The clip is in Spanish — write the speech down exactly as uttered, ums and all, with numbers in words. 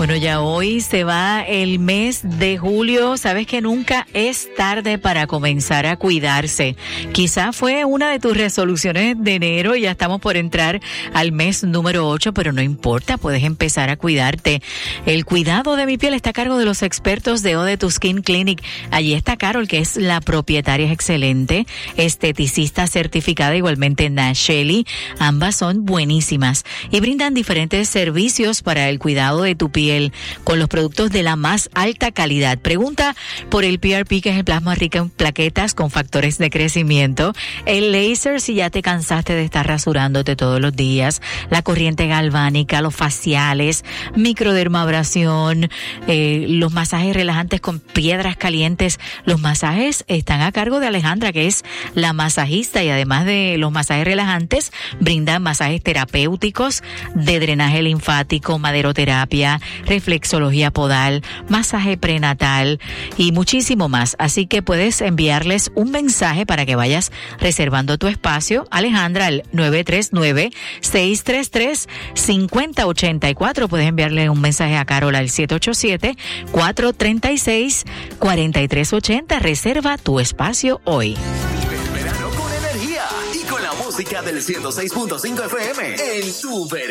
Bueno, ya hoy se va el mes de julio. Sabes que nunca es tarde para comenzar a cuidarse. Quizá fue una de tus resoluciones de enero y ya estamos por entrar al mes número ocho, pero no importa, puedes empezar a cuidarte. El cuidado de mi piel está a cargo de los expertos de Ode to Skin Clinic. Allí está Carol, que es la propietaria, es excelente, esteticista certificada, igualmente Nacheli. Ambas son buenísimas y brindan diferentes servicios para el cuidado de tu piel con los productos de la más alta calidad. Pregunta por el P R P, que es el plasma rico en plaquetas con factores de crecimiento, el láser si ya te cansaste de estar rasurándote todos los días, la corriente galvánica, los faciales, microdermabrasión, eh, los masajes relajantes con piedras calientes. Los masajes están a cargo de Alejandra, que es la masajista, y además de los masajes relajantes, brindan masajes terapéuticos de drenaje linfático, maderoterapia, reflexología podal, masaje prenatal y muchísimo más. Así que puedes enviarles un mensaje para que vayas reservando tu espacio, Alejandra, al nueve tres nueve, seis tres tres, cinco cero ocho cuatro. Puedes enviarle un mensaje a Carol al siete ocho siete, cuatro tres seis, cuatro tres ocho cero. Reserva tu espacio hoy. Vive el verano con energía y con la música del ciento seis punto cinco F M en tu verano.